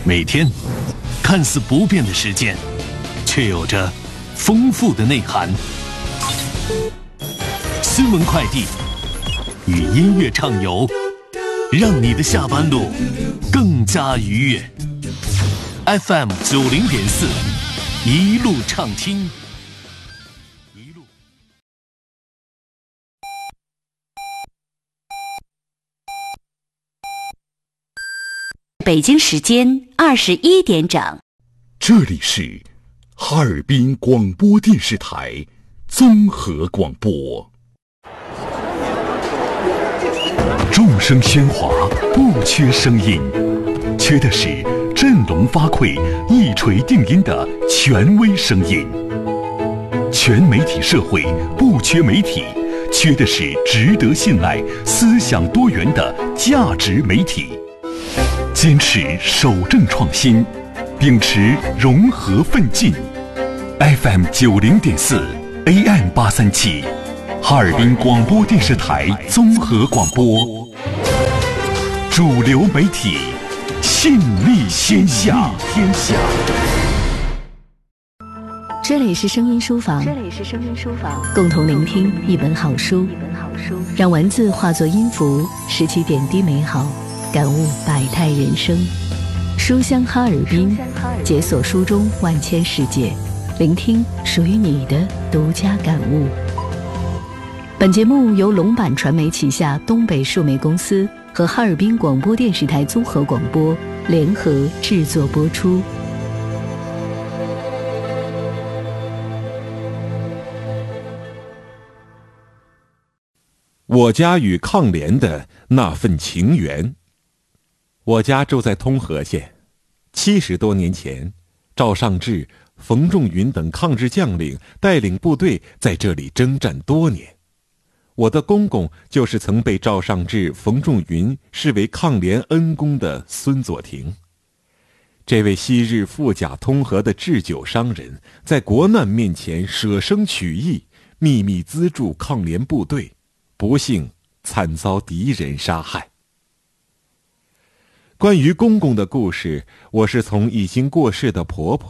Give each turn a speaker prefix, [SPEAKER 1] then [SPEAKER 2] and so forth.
[SPEAKER 1] 每天看似不变的时间，却有着丰富的内涵。新闻快递与音乐畅游，让你的下班路更加愉悦。FM 90.4，一路畅听。
[SPEAKER 2] 北京时间21点整，
[SPEAKER 3] 这里是哈尔滨广播电视台综合广播。众声喧哗，不缺声音，缺的是振聋发聩、一锤定音的权威声音。全媒体社会不缺媒体，缺的是值得信赖、思想多元的价值媒体。坚持守正创新，秉持融合奋进。FM 90.4 AM 837，哈尔滨广播电视台综合广播，主流媒体，信力天下。
[SPEAKER 4] 这里是声音书房，共同聆听一本好书，让文字化作音符，拾起点滴美好，感悟百态人生。书香哈尔滨，解锁书中万千世界，聆听属于你的独家感悟。本节目由龙版传媒旗下东北数媒公司和哈尔滨广播电视台综合广播联合制作播出。
[SPEAKER 5] 我家与抗联的那份情缘。我家住在通河县，70多年前，赵尚志、冯仲云等抗日将领带领部队在这里征战多年。我的公公就是曾被赵尚志、冯仲云视为抗联恩公的孙佐庭。这位昔日富甲通河的制酒商人，在国难面前舍生取义，秘密资助抗联部队，不幸惨遭敌人杀害。关于公公的故事，我是从已经过世的婆婆